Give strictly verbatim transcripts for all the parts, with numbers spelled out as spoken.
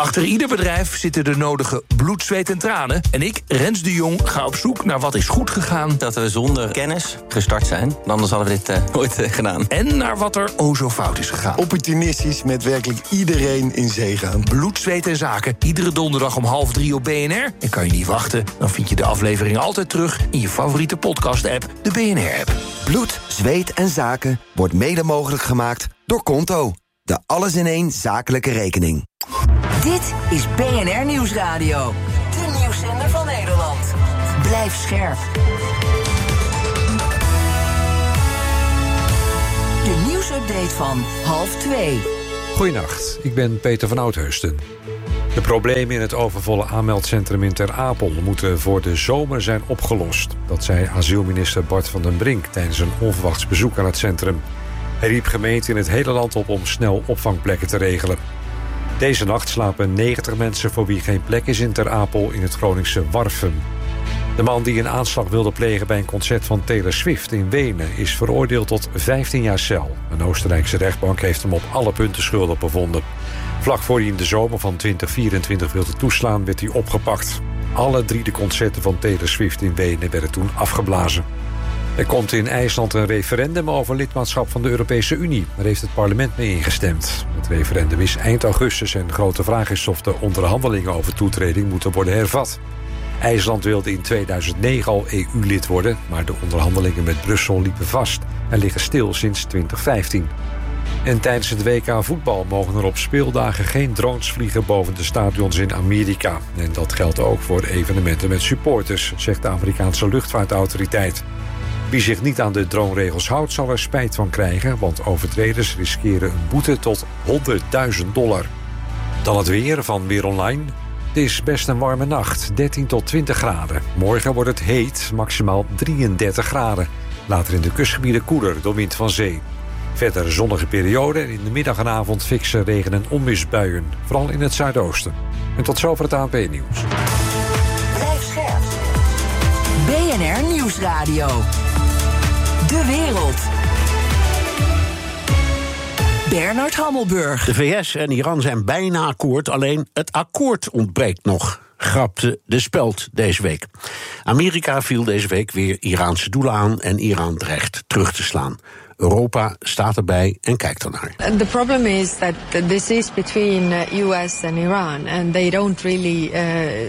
Achter ieder bedrijf zitten de nodige bloed, zweet en tranen. En ik, Rens de Jong, ga op zoek naar wat is goed gegaan. Dat we zonder kennis gestart zijn. Anders hadden we dit uh, nooit uh, gedaan. En naar wat er o zo fout is gegaan. Opportunistisch met werkelijk iedereen in zee gaan. Bloed, zweet en zaken. Iedere donderdag om half drie op B N R. En kan je niet wachten, dan vind je de aflevering altijd terug in je favoriete podcast-app, de B N R-app. Bloed, zweet en zaken wordt mede mogelijk gemaakt door Konto. De alles-in-één zakelijke rekening. Dit is B N R Nieuwsradio. De nieuwszender van Nederland. Blijf scherp. De nieuwsupdate van half twee. Goedenacht, ik ben Peter van Oudheusden. De problemen in het overvolle aanmeldcentrum in Ter Apel moeten voor de zomer zijn opgelost. Dat zei asielminister Bart van den Brink tijdens een onverwachts bezoek aan het centrum. Hij riep gemeenten in het hele land op om snel opvangplekken te regelen. Deze nacht slapen negentig mensen voor wie geen plek is in Ter Apel in het Groningse Warffum. De man die een aanslag wilde plegen bij een concert van Taylor Swift in Wenen is veroordeeld tot vijftien jaar cel. Een Oostenrijkse rechtbank heeft hem op alle punten schuldig bevonden. Vlak voor hij in de zomer van twintig vierentwintig wilde toeslaan, werd hij opgepakt. Alle drie de concerten van Taylor Swift in Wenen werden toen afgeblazen. Er komt in IJsland een referendum over lidmaatschap van de Europese Unie. Daar heeft het parlement mee ingestemd. Het referendum is eind augustus en de grote vraag is of de onderhandelingen over toetreding moeten worden hervat. IJsland wilde in tweeduizend negen al E U-lid worden, maar de onderhandelingen met Brussel liepen vast en liggen stil sinds twintig vijftien. En tijdens het W K voetbal mogen er op speeldagen geen drones vliegen boven de stadions in Amerika. En dat geldt ook voor evenementen met supporters, zegt de Amerikaanse luchtvaartautoriteit. Wie zich niet aan de droneregels houdt, zal er spijt van krijgen, want overtreders riskeren een boete tot honderdduizend dollar. Dan het weer van Weer Online. Het is best een warme nacht, dertien tot twintig graden. Morgen wordt het heet, maximaal drieëndertig graden. Later in de kustgebieden koeler door wind van zee. Verder zonnige periode en in de middag en avond fikse regen- en onweersbuien. Vooral in het zuidoosten. En tot zover het A N P-nieuws. Blijf scherp. B N R Nieuwsradio. De wereld. Bernard Hammelburg. De V S en Iran zijn bijna akkoord, alleen het akkoord ontbreekt nog, grapte de Speld deze week. Amerika viel deze week weer Iraanse doelen aan en Iran dreigt terug te slaan. Europa staat erbij en kijkt ernaar. The problem is that this is between U S and Iran and they don't really uh,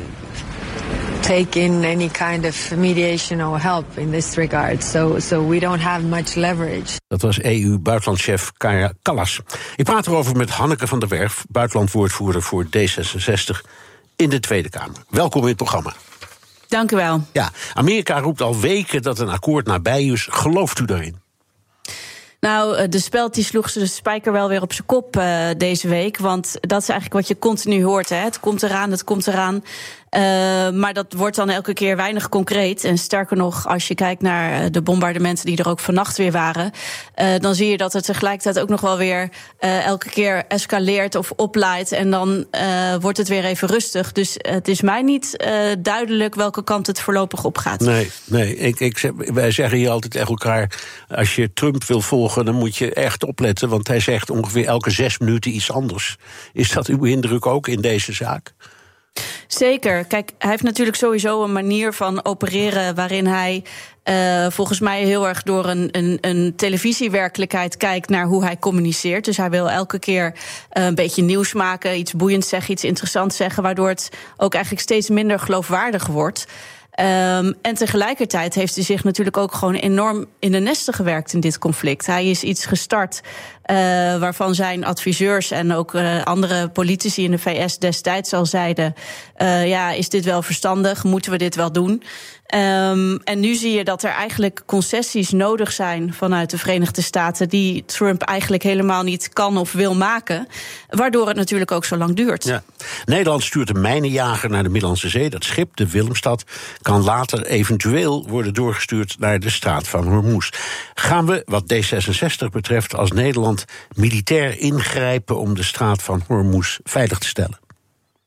take in any kind of mediation or help in this regard. So, so we don't have much leverage. Dat was E U-buitenlandchef Kaja Kallas. Ik praat erover met Hanneke van der Werf, buitenlandwoordvoerder voor D zesenzestig in de Tweede Kamer. Welkom in het programma. Dank u wel. Ja, Amerika roept al weken dat een akkoord nabij is. Gelooft u daarin? Nou, de Speld die sloeg de spijker wel weer op zijn kop uh, deze week. Want dat is eigenlijk wat je continu hoort. Hè. Het komt eraan, het komt eraan. Uh, maar dat wordt dan elke keer weinig concreet. En sterker nog, als je kijkt naar de bombardementen die er ook vannacht weer waren, Uh, dan zie je dat het tegelijkertijd ook nog wel weer uh, elke keer escaleert of oplaait. En dan uh, wordt het weer even rustig. Dus het is mij niet uh, duidelijk welke kant het voorlopig op gaat. Nee, nee ik, ik zeg, wij zeggen hier altijd tegen elkaar, als je Trump wil volgen, dan moet je echt opletten, want hij zegt ongeveer elke zes minuten iets anders. Is dat uw indruk ook in deze zaak? Zeker. Kijk, hij heeft natuurlijk sowieso een manier van opereren waarin hij Uh, volgens mij heel erg door een, een, een televisiewerkelijkheid kijkt naar hoe hij communiceert. Dus hij wil elke keer uh, een beetje nieuws maken, iets boeiends zeggen, iets interessants zeggen, waardoor het ook eigenlijk steeds minder geloofwaardig wordt. Um, en tegelijkertijd heeft hij zich natuurlijk ook gewoon enorm in de nesten gewerkt in dit conflict. Hij is iets gestart uh, waarvan zijn adviseurs en ook uh, andere politici in de V S destijds al zeiden, Uh, ja, is dit wel verstandig? Moeten we dit wel doen? Um, en nu zie je dat er eigenlijk concessies nodig zijn vanuit de Verenigde Staten die Trump eigenlijk helemaal niet kan of wil maken, waardoor het natuurlijk ook zo lang duurt. Ja. Nederland stuurt een mijnenjager naar de Middellandse Zee. Dat schip, de Willemstad, kan later eventueel worden doorgestuurd naar de straat van Hormuz. Gaan we, wat D zesenzestig betreft, als Nederland militair ingrijpen om de straat van Hormuz veilig te stellen?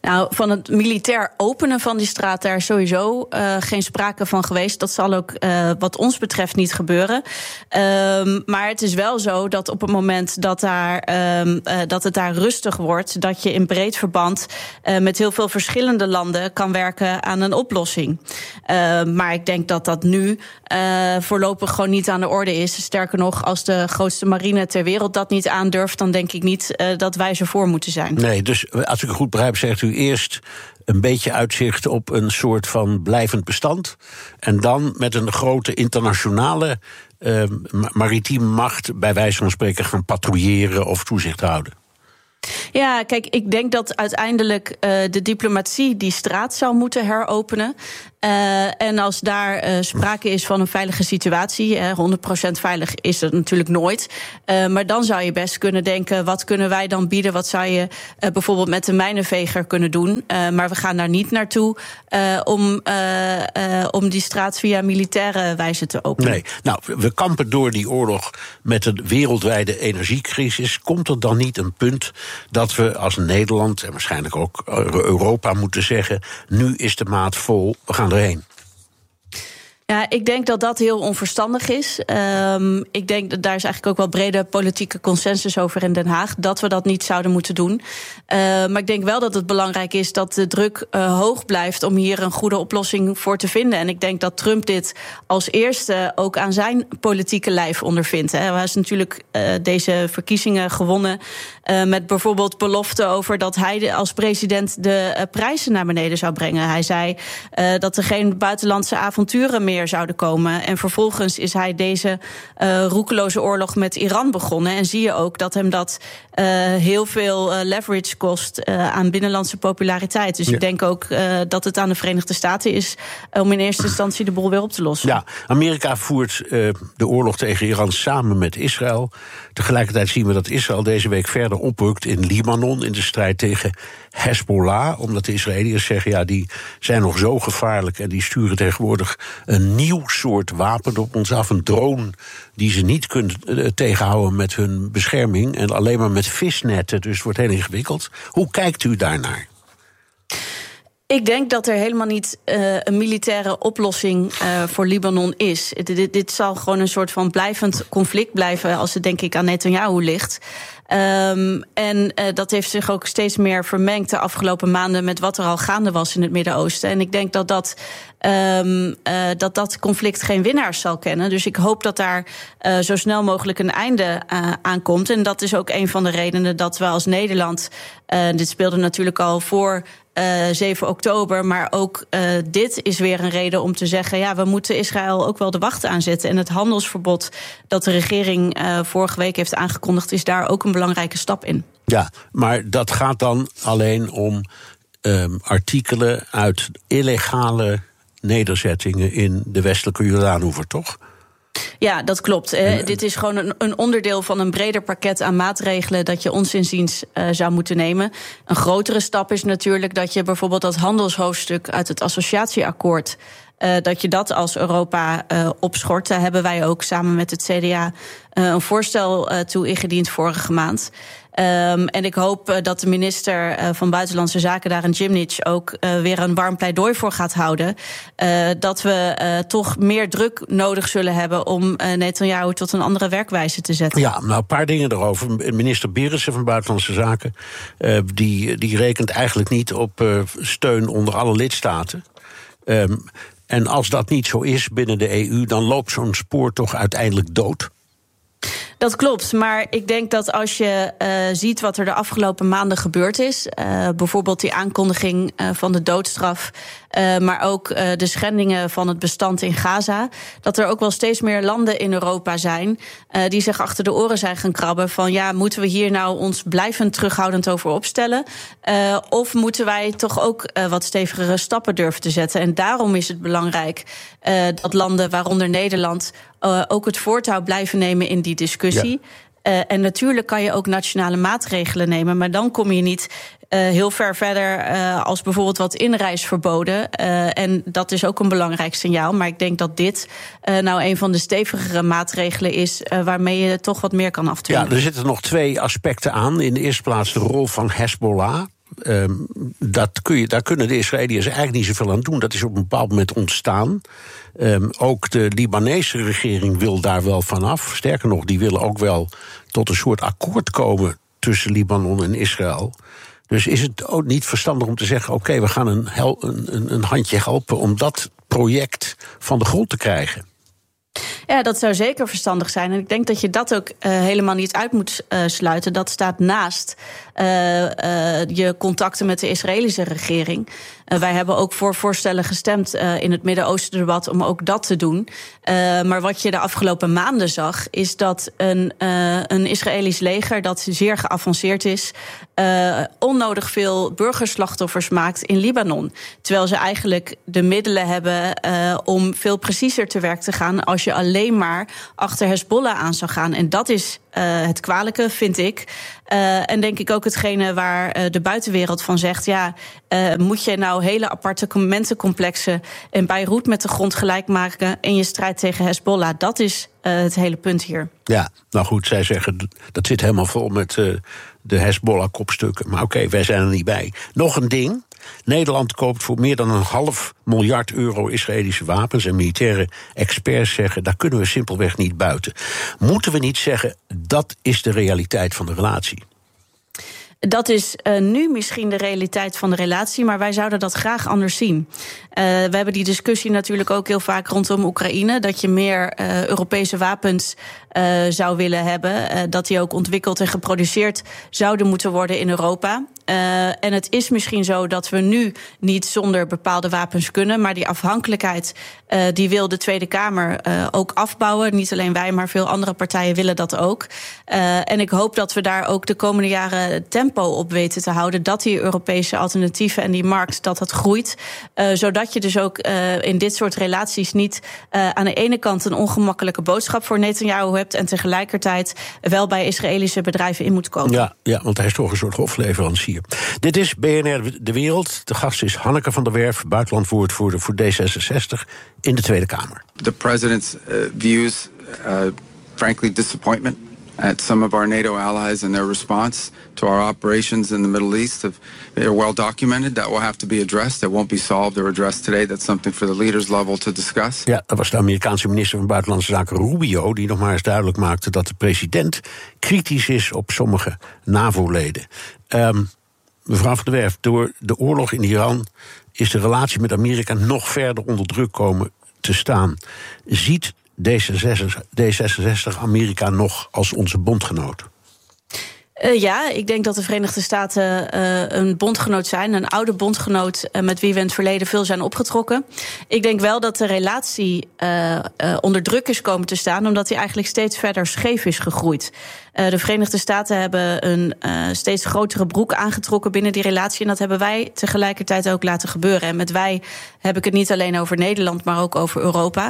Nou, van het militair openen van die straat, daar is sowieso uh, geen sprake van geweest. Dat zal ook uh, wat ons betreft niet gebeuren. Um, maar het is wel zo dat op het moment dat, daar, um, uh, dat het daar rustig wordt, dat je in breed verband uh, met heel veel verschillende landen kan werken aan een oplossing. Uh, maar ik denk dat dat nu uh, voorlopig gewoon niet aan de orde is. Sterker nog, als de grootste marine ter wereld dat niet aandurft, dan denk ik niet uh, dat wij ze voor moeten zijn. Nee, dus als ik het goed begrijp, zegt u eerst een beetje uitzicht op een soort van blijvend bestand. En dan met een grote internationale uh, maritieme macht, bij wijze van spreken, gaan patrouilleren of toezicht houden. Ja, kijk, ik denk dat uiteindelijk uh, de diplomatie die straat zou moeten heropenen. Uh, en als daar uh, sprake is van een veilige situatie, uh, honderd procent veilig is het natuurlijk nooit. Uh, maar dan zou je best kunnen denken, wat kunnen wij dan bieden? Wat zou je uh, bijvoorbeeld met de mijnenveger kunnen doen? Uh, maar we gaan daar niet naartoe uh, om, uh, uh, om die straat via militaire wijze te openen. Nee, nou, we kampen door die oorlog met een wereldwijde energiecrisis. Komt er dan niet een punt dat we als Nederland en waarschijnlijk ook Europa moeten zeggen, nu is de maat vol, we gaan erheen? Ja, ik denk dat dat heel onverstandig is. Um, ik denk dat daar is eigenlijk ook wel brede politieke consensus over in Den Haag, dat we dat niet zouden moeten doen. Uh, maar ik denk wel dat het belangrijk is dat de druk uh, hoog blijft om hier een goede oplossing voor te vinden. En ik denk dat Trump dit als eerste ook aan zijn politieke lijf ondervindt. Hij heeft natuurlijk uh, deze verkiezingen gewonnen uh, met bijvoorbeeld belofte over dat hij als president de uh, prijzen naar beneden zou brengen. Hij zei uh, dat er geen buitenlandse avonturen meer zouden komen. En vervolgens is hij deze uh, roekeloze oorlog met Iran begonnen. En zie je ook dat hem dat uh, heel veel uh, leverage kost uh, aan binnenlandse populariteit. Dus ja. ik denk ook uh, dat het aan de Verenigde Staten is om in eerste instantie de boel weer op te lossen. Ja, Amerika voert uh, de oorlog tegen Iran samen met Israël. Tegelijkertijd zien we dat Israël deze week verder oprukt in Libanon in de strijd tegen Hezbollah. Omdat de Israëliërs zeggen, ja, die zijn nog zo gevaarlijk en die sturen tegenwoordig een nieuw soort wapen op ons af. Een drone die ze niet kunnen uh, tegenhouden met hun bescherming en alleen maar met visnetten. Dus het wordt heel ingewikkeld. Hoe kijkt u daarnaar? Ik denk dat er helemaal niet uh, een militaire oplossing uh, voor Libanon is. Dit, dit zal gewoon een soort van blijvend conflict blijven als het denk ik aan Netanyahu ligt. Um, en uh, dat heeft zich ook steeds meer vermengd de afgelopen maanden met wat er al gaande was in het Midden-Oosten. En ik denk dat dat, um, uh, dat dat conflict geen winnaars zal kennen. Dus ik hoop dat daar uh, zo snel mogelijk een einde uh, aan komt. En dat is ook een van de redenen dat we als Nederland, uh, dit speelde natuurlijk al voor Uh, zeven oktober, maar ook uh, dit is weer een reden om te zeggen, ja, we moeten Israël ook wel de wacht aanzetten. En het handelsverbod dat de regering uh, vorige week heeft aangekondigd, is daar ook een belangrijke stap in. Ja, maar dat gaat dan alleen om um, artikelen uit illegale nederzettingen in de westelijke Jordaanoever, toch? Ja, dat klopt. Eh, dit is gewoon een, een onderdeel van een breder pakket aan maatregelen dat je ons inziens uh, zou moeten nemen. Een grotere stap is natuurlijk dat je bijvoorbeeld dat handelshoofdstuk uit het associatieakkoord, Uh, dat je dat als Europa uh, opschort. Daar hebben wij ook samen met het C D A uh, een voorstel uh, toe ingediend vorige maand. Um, en ik hoop uh, dat de minister uh, van Buitenlandse Zaken, Darren Jimnich, ook uh, weer een warm pleidooi voor gaat houden. Uh, dat we uh, toch meer druk nodig zullen hebben om uh, Netanyahu tot een andere werkwijze te zetten. Ja, nou, een paar dingen erover. Minister Berendsen van Buitenlandse Zaken, uh, die, die rekent eigenlijk niet op uh, steun onder alle lidstaten. Um, En als dat niet zo is binnen de E U, dan loopt zo'n spoor toch uiteindelijk dood? Dat klopt, maar ik denk dat als je uh, ziet wat er de afgelopen maanden gebeurd is, uh, bijvoorbeeld die aankondiging uh, van de doodstraf, uh, maar ook uh, de schendingen van het bestand in Gaza, dat er ook wel steeds meer landen in Europa zijn uh, die zich achter de oren zijn gaan krabben van ja, moeten we hier nou ons blijvend terughoudend over opstellen? Uh, of moeten wij toch ook uh, wat stevigere stappen durven te zetten? En daarom is het belangrijk uh, dat landen, waaronder Nederland, Uh, ook het voortouw blijven nemen in die discussie. Ja. Uh, en natuurlijk kan je ook nationale maatregelen nemen, maar dan kom je niet uh, heel ver verder uh, als bijvoorbeeld wat inreisverboden. Uh, en dat is ook een belangrijk signaal. Maar ik denk dat dit uh, nou een van de stevigere maatregelen is uh, waarmee je toch wat meer kan afdwingen. Ja, er zitten nog twee aspecten aan. In de eerste plaats de rol van Hezbollah. Um, dat kun je, daar kunnen de Israëliërs eigenlijk niet zoveel aan doen. Dat is op een bepaald moment ontstaan. Um, ook de Libanese regering wil daar wel vanaf. Sterker nog, die willen ook wel tot een soort akkoord komen tussen Libanon en Israël. Dus is het ook niet verstandig om te zeggen, oké, okay, we gaan een, hel, een, een handje helpen om dat project van de grond te krijgen. Ja, dat zou zeker verstandig zijn. En ik denk dat je dat ook uh, helemaal niet uit moet uh, sluiten. Dat staat naast uh, uh, je contacten met de Israëlische regering. Uh, wij hebben ook voor voorstellen gestemd uh, in het Midden-Oosten-debat om ook dat te doen. Uh, maar wat je de afgelopen maanden zag, is dat een, uh, een Israëlisch leger dat zeer geavanceerd is, uh, onnodig veel burgerslachtoffers maakt in Libanon. Terwijl ze eigenlijk de middelen hebben uh, om veel preciezer te werk te gaan als je alleen maar achter Hezbollah aan zou gaan. En dat is uh, het kwalijke, vind ik. Uh, en denk ik ook hetgene waar uh, de buitenwereld van zegt, ja, uh, moet je nou hele appartementencomplexen in Beirut met de grond gelijk maken in je strijd tegen Hezbollah? Dat is uh, het hele punt hier. Ja, nou goed, zij zeggen dat zit helemaal vol met uh, de Hezbollah-kopstukken. Maar oké, okay, wij zijn er niet bij. Nog een ding. Nederland koopt voor meer dan een half miljard euro Israëlische wapens. En militaire experts zeggen, daar kunnen we simpelweg niet buiten. Moeten we niet zeggen, dat is de realiteit van de relatie? Dat is uh, nu misschien de realiteit van de relatie, maar wij zouden dat graag anders zien. Uh, we hebben die discussie natuurlijk ook heel vaak rondom Oekraïne, dat je meer uh, Europese wapens uh, zou willen hebben, uh, dat die ook ontwikkeld en geproduceerd zouden moeten worden in Europa. Uh, en het is misschien zo dat we nu niet zonder bepaalde wapens kunnen, maar die afhankelijkheid uh, die wil de Tweede Kamer uh, ook afbouwen. Niet alleen wij, maar veel andere partijen willen dat ook. Uh, en ik hoop dat we daar ook de komende jaren tempo op weten te houden, dat die Europese alternatieven en die markt, dat dat groeit. Uh, zodat je dus ook uh, in dit soort relaties niet uh, aan de ene kant een ongemakkelijke boodschap voor Netanyahu hebt en tegelijkertijd wel bij Israëlische bedrijven in moet komen. Ja, ja, want hij is toch een soort hofleverancier. Dit is B N R De Wereld. De gast is Hanneke van der Werf, buitenlandwoordvoerder voor D zesenzestig in de Tweede Kamer. The president's uh, views, uh, frankly, disappointment at some of our NATO allies and their response to our operations in the Middle East. They're well documented. That will have to be addressed. That won't be solved or addressed today. That's something for the leaders level to discuss. Ja, dat was de Amerikaanse minister van Buitenlandse Zaken Rubio, die nog maar eens duidelijk maakte dat de president kritisch is op sommige NAVO-leden. Um, Mevrouw van der Werf, door de oorlog in Iran is de relatie met Amerika nog verder onder druk komen te staan. Ziet D zesenzestig Amerika nog als onze bondgenoot? Uh, ja, ik denk dat de Verenigde Staten uh, een bondgenoot zijn, een oude bondgenoot uh, met wie we in het verleden veel zijn opgetrokken. Ik denk wel dat de relatie uh, uh, onder druk is komen te staan, omdat die eigenlijk steeds verder scheef is gegroeid. Uh, de Verenigde Staten hebben een uh, steeds grotere broek aangetrokken binnen die relatie, en dat hebben wij tegelijkertijd ook laten gebeuren. En met wij heb ik het niet alleen over Nederland, maar ook over Europa.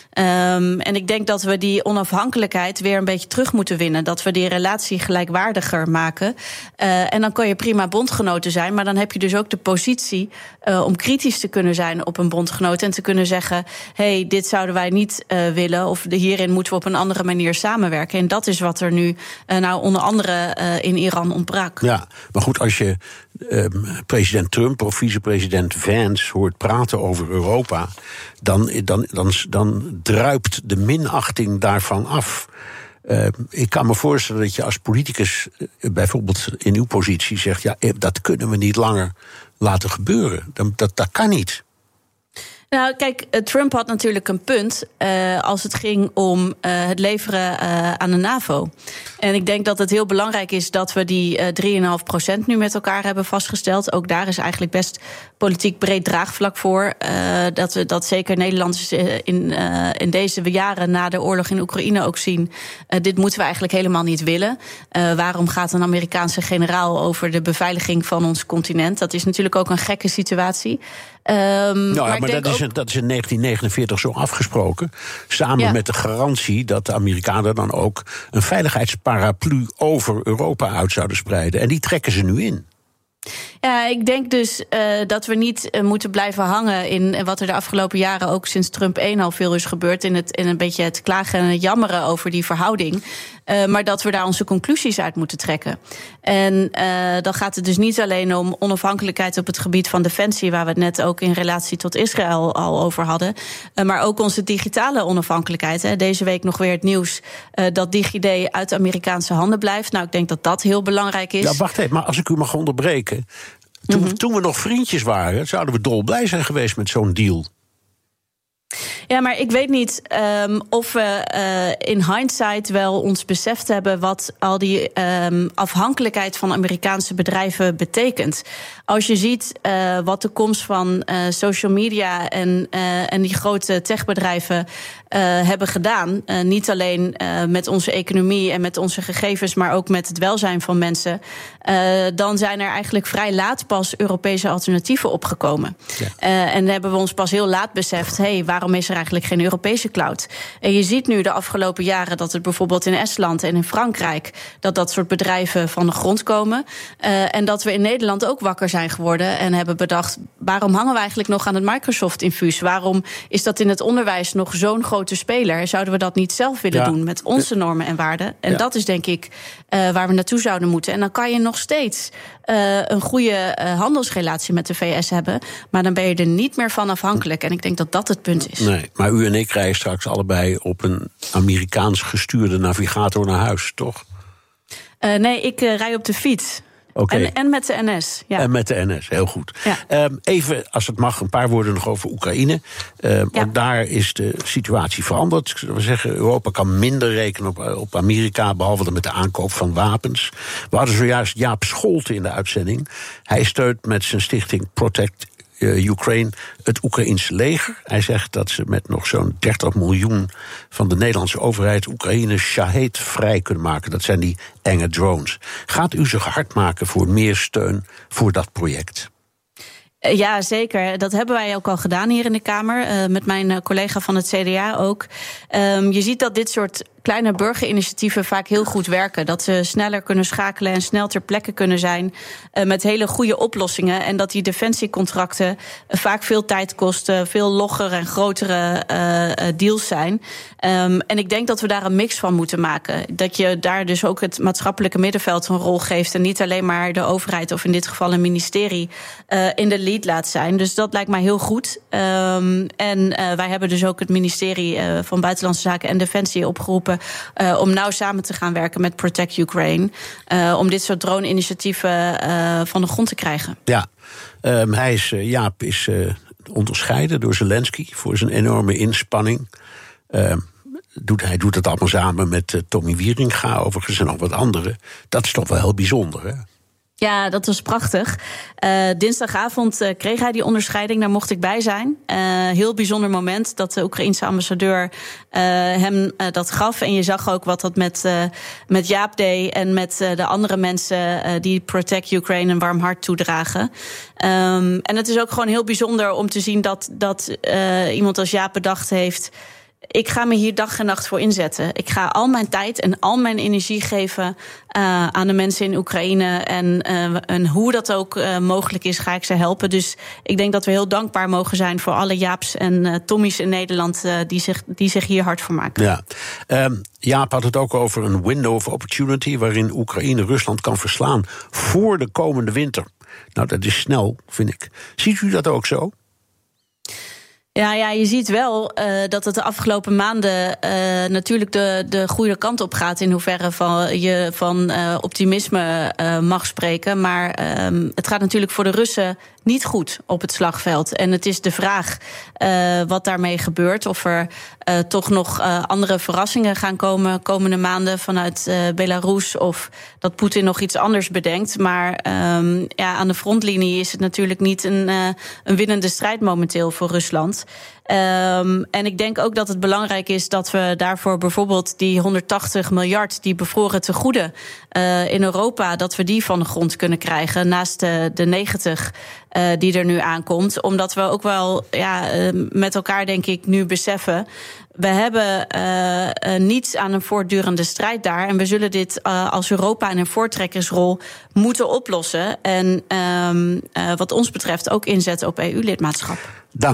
Um, en ik denk dat we die onafhankelijkheid weer een beetje terug moeten winnen. Dat we die relatie gelijkwaardiger maken. Uh, en dan kan je prima bondgenoten zijn, maar dan heb je dus ook de positie uh, om kritisch te kunnen zijn op een bondgenoot en te kunnen zeggen, hey, dit zouden wij niet uh, willen, of hierin moeten we op een andere manier samenwerken. En dat is wat er nu uh, nou onder andere uh, in Iran ontbrak. Ja, maar goed, als je uh, president Trump of vicepresident Vance hoort praten over Europa, dan, dan, dan, dan druipt de minachting daarvan af. Uh, ik kan me voorstellen dat je als politicus, uh, bijvoorbeeld in uw positie, zegt, ja, dat kunnen we niet langer laten gebeuren. Dat, dat, dat kan niet. Nou, kijk, Trump had natuurlijk een punt uh, als het ging om uh, het leveren uh, aan de NAVO. En ik denk dat het heel belangrijk is dat we die uh, drie komma vijf procent nu met elkaar hebben vastgesteld. Ook daar is eigenlijk best politiek breed draagvlak voor. Uh, dat we dat zeker Nederlanders in, uh, in deze jaren na de oorlog in Oekraïne ook zien. Uh, dit moeten we eigenlijk helemaal niet willen. Uh, waarom gaat een Amerikaanse generaal over de beveiliging van ons continent? Dat is natuurlijk ook een gekke situatie. Um, nou ja, maar, maar dat, is, ook, dat is in negentien negenenveertig zo afgesproken. Samen ja. met de garantie dat de Amerikanen dan ook een veiligheidsparaplu over Europa uit zouden spreiden. En die trekken ze nu in. Ja, ik denk dus uh, dat we niet uh, moeten blijven hangen in wat er de afgelopen jaren ook sinds Trump één al veel is gebeurd, in het in een beetje het klagen en het jammeren over die verhouding. Uh, maar dat we daar onze conclusies uit moeten trekken. En uh, dan gaat het dus niet alleen om onafhankelijkheid op het gebied van defensie, waar we het net ook in relatie tot Israël al over hadden, uh, maar ook onze digitale onafhankelijkheid. Hè. Deze week nog weer het nieuws uh, dat DigiD uit Amerikaanse handen blijft. Nou, ik denk dat dat heel belangrijk is. Ja, wacht even, maar als ik u mag onderbreken. Toen, mm-hmm. toen we nog vriendjes waren, zouden we dolblij zijn geweest met zo'n deal. Ja, maar ik weet niet um, of we uh, in hindsight wel ons beseft hebben wat al die um, afhankelijkheid van Amerikaanse bedrijven betekent. Als je ziet uh, wat de komst van uh, social media en, uh, en die grote techbedrijven uh, hebben gedaan, uh, niet alleen uh, met onze economie en met onze gegevens, maar ook met het welzijn van mensen, uh, dan zijn er eigenlijk vrij laat pas Europese alternatieven opgekomen. Ja. Uh, en hebben we ons pas heel laat beseft, hé, hey, waarom is er eigenlijk geen Europese cloud? En je ziet nu de afgelopen jaren dat het bijvoorbeeld in Estland en in Frankrijk, dat dat soort bedrijven van de grond komen. Uh, en dat we in Nederland ook wakker zijn geworden en hebben bedacht, waarom hangen we eigenlijk nog aan het Microsoft-infuus? Waarom is dat in het onderwijs nog zo'n grote speler? Zouden we dat niet zelf willen ja. doen met onze normen en waarden? En ja. dat is denk ik uh, waar we naartoe zouden moeten. En dan kan je nog steeds uh, een goede uh, handelsrelatie met de V S hebben, maar dan ben je er niet meer van afhankelijk. En ik denk dat dat het punt is. Nee, maar u en ik rijden straks allebei op een Amerikaans gestuurde navigator naar huis, toch? Uh, nee, ik uh, rij op de fiets. Okay. En, en met de N S. Ja. En met de N S, heel goed. Ja. Um, even, als het mag, een paar woorden nog over Oekraïne. Um, ja. Ook daar is de situatie veranderd. We zeggen, Europa kan minder rekenen op, op Amerika, behalve dan met de aankoop van wapens. We hadden zojuist Jaap Scholten in de uitzending. Hij steunt met zijn stichting Protect Uh, Ukraine het Oekraïense leger. Hij zegt dat ze met nog zo'n dertig miljoen van de Nederlandse overheid Oekraïne Shahed vrij kunnen maken. Dat zijn die enge drones. Gaat u zich hard maken voor meer steun voor dat project? Ja, zeker. Dat hebben wij ook al gedaan hier in de Kamer. Uh, met mijn uh, collega van het C D A ook. Um, je ziet dat dit soort kleine burgerinitiatieven vaak heel goed werken. Dat ze sneller kunnen schakelen en snel ter plekke kunnen zijn uh, met hele goede oplossingen. En dat die defensiecontracten uh, vaak veel tijd kosten, veel logger en grotere uh, uh, deals zijn. Um, en ik denk dat we daar een mix van moeten maken. Dat je daar dus ook het maatschappelijke middenveld een rol geeft en niet alleen maar de overheid, of in dit geval een ministerie, uh, in de lead laat zijn. Dus dat lijkt mij heel goed. Um, en uh, wij hebben dus ook het ministerie uh, van Buitenlandse Zaken en Defensie opgeroepen Uh, om nauw samen te gaan werken met Protect Ukraine. Uh, om dit soort drone-initiatieven uh, van de grond te krijgen. Ja, um, hij is, uh, Jaap is uh, onderscheiden door Zelensky voor zijn enorme inspanning. Uh, doet, hij doet het allemaal samen met uh, Tommy Wieringa, overigens en nog wat anderen. Dat is toch wel heel bijzonder, hè? Ja, dat was prachtig. Uh, dinsdagavond uh, kreeg hij die onderscheiding, daar mocht ik bij zijn. Uh, heel bijzonder moment dat de Oekraïense ambassadeur uh, hem uh, dat gaf. En je zag ook wat dat met, uh, met Jaap deed en met uh, de andere mensen uh, die Protect Ukraine een warm hart toedragen. Um, en het is ook gewoon heel bijzonder om te zien dat, dat uh, iemand als Jaap bedacht heeft, ik ga me hier dag en nacht voor inzetten. Ik ga al mijn tijd en al mijn energie geven uh, aan de mensen in Oekraïne. En, uh, en hoe dat ook uh, mogelijk is, ga ik ze helpen. Dus ik denk dat we heel dankbaar mogen zijn voor alle Jaaps en uh, Tommy's in Nederland uh, die, zich, die zich hier hard voor maken. Ja. Um, Jaap had het ook over een window of opportunity waarin Oekraïne Rusland kan verslaan voor de komende winter. Nou, dat is snel, vind ik. Ziet u dat ook zo? Ja, ja, je ziet wel uh, dat het de afgelopen maanden uh, natuurlijk de, de goede kant op gaat, in hoeverre van je van uh, optimisme uh, mag spreken. Maar um, het gaat natuurlijk voor de Russen niet goed op het slagveld. En het is de vraag uh, wat daarmee gebeurt. Of er uh, toch nog uh, andere verrassingen gaan komen komende maanden vanuit uh, Belarus. Of dat Poetin nog iets anders bedenkt. Maar um, ja, aan de frontlinie is het natuurlijk niet een, uh, een winnende strijd momenteel voor Rusland. Um, en ik denk ook dat het belangrijk is dat we daarvoor bijvoorbeeld die honderdtachtig miljard... die bevroren tegoeden uh, in Europa, dat we die van de grond kunnen krijgen, naast de, de negentig uh, die er nu aankomt. Omdat we ook wel ja, uh, met elkaar, denk ik, nu beseffen, we hebben uh, uh, niets aan een voortdurende strijd daar. En we zullen dit uh, als Europa in een voortrekkersrol moeten oplossen. En um, uh, wat ons betreft ook inzetten op E U-lidmaatschap. Dank.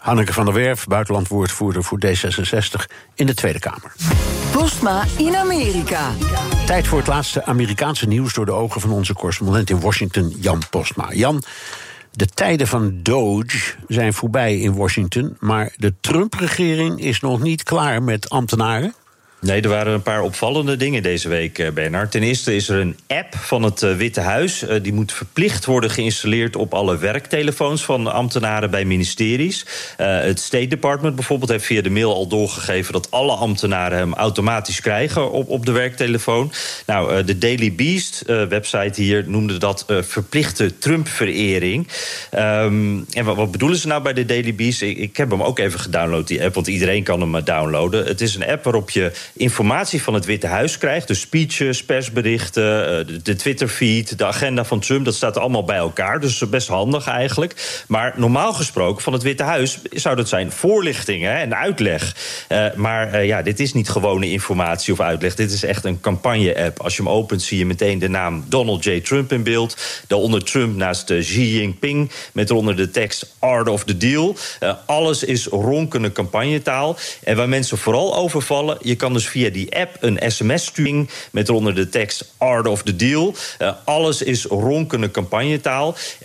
Hanneke van der Werf, buitenlandwoordvoerder voor D zesenzestig in de Tweede Kamer. Postma in Amerika. Tijd voor het laatste Amerikaanse nieuws door de ogen van onze correspondent in Washington, Jan Postma. Jan, de tijden van Doge zijn voorbij in Washington, maar de Trump-regering is nog niet klaar met ambtenaren. Nee, er waren een paar opvallende dingen deze week, Bernard. Ten eerste is er een app van het Witte Huis. Die moet verplicht worden geïnstalleerd op alle werktelefoons van ambtenaren bij ministeries. Uh, het State Department bijvoorbeeld heeft via de mail al doorgegeven dat alle ambtenaren hem automatisch krijgen op, op de werktelefoon. Nou, uh, de Daily Beast, uh, website hier, noemde dat uh, verplichte Trump-verering. Um, en wat, wat bedoelen ze nou bij de Daily Beast? Ik, ik heb hem ook even gedownload, die app, want iedereen kan hem downloaden. Het is een app waarop je informatie van het Witte Huis krijgt. Dus speeches, persberichten, de Twitterfeed, de agenda van Trump. Dat staat allemaal bij elkaar. Dus best handig eigenlijk. Maar normaal gesproken van het Witte Huis zou dat zijn voorlichtingen en uitleg. Uh, maar uh, ja, dit is niet gewone informatie of uitleg. Dit is echt een campagne-app. Als je hem opent zie je meteen de naam Donald J. Trump in beeld. Daaronder Trump naast uh, Xi Jinping. Met eronder de tekst Art of the Deal. Uh, alles is ronkende campagnetaal. En waar mensen vooral over vallen, je kan dus via die app een sms sturing met eronder de tekst Art of the Deal. Uh, alles is ronkende campagnetaal.